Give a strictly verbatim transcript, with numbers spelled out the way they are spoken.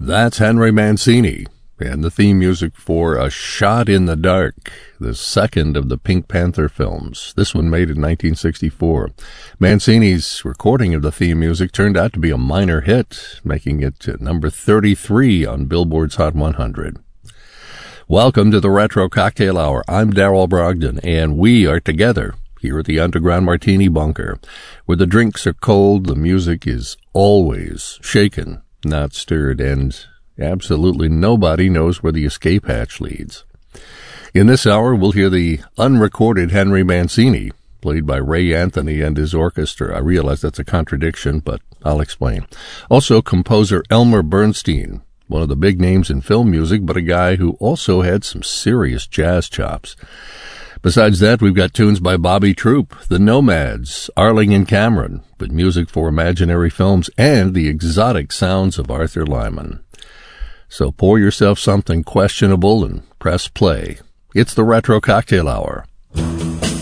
That's Henry Mancini and the theme music for A Shot in the Dark, the second of the Pink Panther films. This one made in nineteen sixty-four. Mancini's recording of the theme music turned out to be a minor hit, making it to number thirty-three on Billboard's Hot one hundred. Welcome to the Retro Cocktail Hour. I'm Darryl Brogdon, and we are together here at the Underground Martini Bunker, where the drinks are cold, the music is always shaken, not stirred, and absolutely nobody knows where the escape hatch leads. In this hour, we'll hear the unrecorded Henry Mancini, played by Ray Anthony and his orchestra. I realize that's a contradiction, but I'll explain. Also, composer Elmer Bernstein, one of the big names in film music, but a guy who also had some serious jazz chops. Besides that, we've got tunes by Bobby Troup, The Nomads, Arling and Cameron, with music for imaginary films, and the exotic sounds of Arthur Lyman. So pour yourself something questionable and press play. It's the Retro Cocktail Hour.